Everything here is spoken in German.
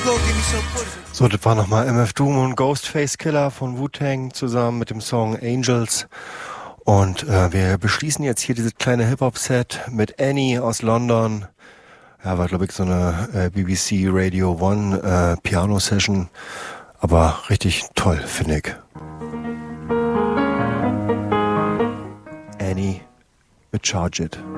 So, das war nochmal MF Doom und Ghostface Killer von Wu-Tang zusammen mit dem Song Angels. Und wir beschließen jetzt hier dieses kleine Hip-Hop-Set mit Annie aus London. Ja, war glaube ich so eine BBC Radio One Piano-Session. Aber richtig toll, finde ich. Annie mit Charge It.